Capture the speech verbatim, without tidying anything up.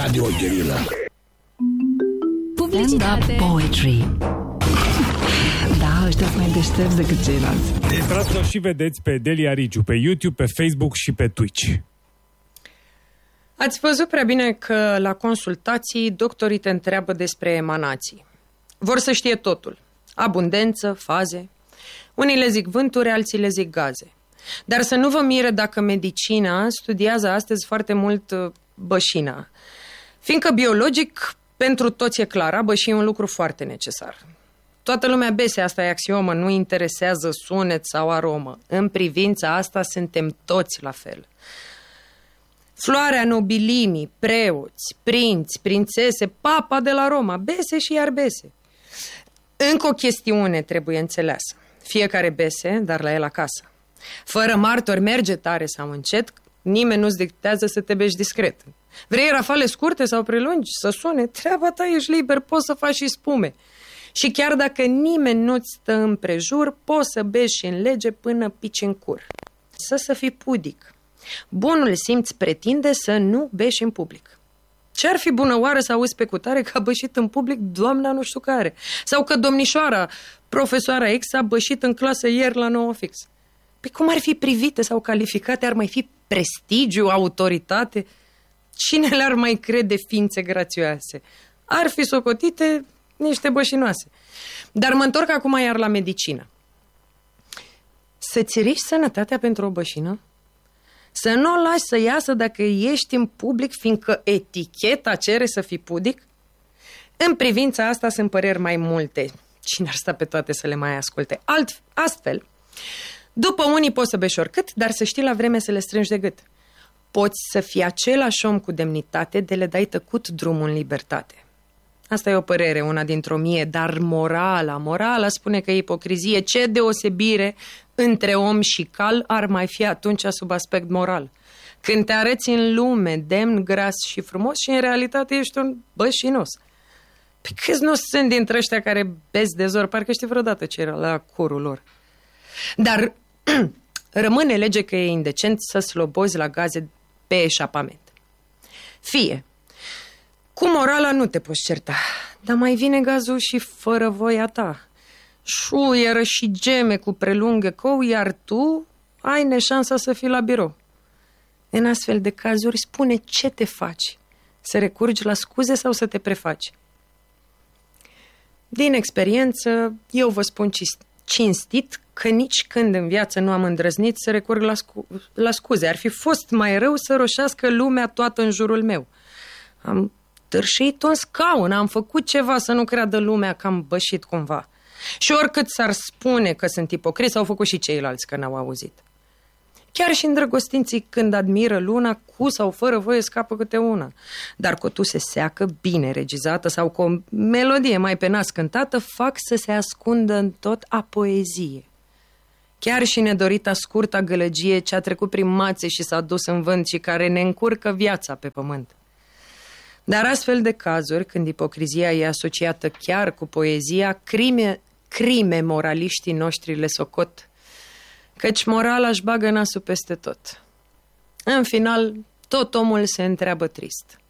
Radio Guerilla. Stand-up poetry. Da, ăștia sunt mai deștepți decât ceilalți. Intrați-o și vedeți pe Delia Riciu, pe YouTube, pe Facebook și pe Twitch. Ați văzut prea bine că la consultații doctorii te întreabă despre emanații. Vor să știe totul. Abundență, faze. Unii le zic vânturi, alții le zic gaze. Dar să nu vă mire dacă medicina studiază astăzi foarte mult bășina. Fiindcă biologic, pentru toți e clar, a băși e un lucru foarte necesar. Toată lumea bese, asta e axiomă, nu interesează sunet sau aromă. În privința asta suntem toți la fel. Floarea nobilimii, preoți, prinți, prințese, papa de la Roma, bese și iar bese. Încă o chestiune trebuie înțeleasă. Fiecare bese, dar la el acasă. Fără martori merge tare sau încet, nimeni nu-ți dictează să te bești discret. Vrei rafale scurte sau prelungi, să sune, treaba ta, ești liber, poți să faci și spume. Și chiar dacă nimeni nu-ți stă împrejur, poți să bești și în lege până pici în cur. Să să fii pudic. Bunul simț pretinde să nu beși în public. Ce-ar fi bună oară să auzi pe cutare că a bășit în public doamna nu știu care? Sau că domnișoara, profesoara X, a bășit în clasă ieri la nouă fix? Păi cum ar fi privite sau calificate? Ar mai fi prestigiu, autoritate? Cine le-ar mai crede ființe grațioase? Ar fi socotite niște bășinoase. Dar mă întorc acum iar la medicină. Să-ți riști sănătatea pentru o bășină? Să nu o lași să iasă dacă ești în public, fiindcă eticheta cere să fii pudic? În privința asta sunt păreri mai multe. Cine ar sta pe toate să le mai asculte? Alt, astfel, după unii poți să beși oricât, dar să știi la vreme să le strângi de gât. Poți să fii același om cu demnitate de le dai tăcut drumul în libertate. Asta e o părere, una dintr-o mie, dar morala, morala spune că e ipocrizie. Ce deosebire între om și cal ar mai fi atunci sub aspect moral? Când te arăți în lume demn, gras și frumos și în realitate ești un bășinos. Pe câți nu sunt dintre ăștia care bezi de zor? Parcă știi vreodată ce era la curul lor. Dar rămâne lege că e indecent să slobozi la gaze pe eșapament. Fie, cu morala nu te poți certa, dar mai vine gazul și fără voia ta. Șuieră și geme cu prelungă cou, iar tu ai neșansa să fii la birou. În astfel de cazuri, spune ce te faci. Să recurgi la scuze sau să te prefaci? Din experiență, eu vă spun cinstit că nici când în viață nu am îndrăznit să recurg la, scu- la scuze. Ar fi fost mai rău să roșească lumea toată în jurul meu. Am târșit un scaun, am făcut ceva să nu creadă lumea că am bășit cumva. Și oricât s-ar spune că sunt ipocrit, s-au făcut și ceilalți că n-au auzit. Chiar și îndrăgostinții când admiră luna, cu sau fără voie scapă câte una. Dar cu o tuse seacă, bine regizată sau cu o melodie mai pe nas cântată, fac să se ascundă în tot a poezie. Chiar și nedorita scurta gălăgie ce a trecut prin mațe și s-a dus în vânt și care ne încurcă viața pe pământ. Dar astfel de cazuri, când ipocrizia e asociată chiar cu poezia, crime, crime moraliștii noștri le socot, căci morala își bagă nasul peste tot. În final, tot omul se întreabă trist: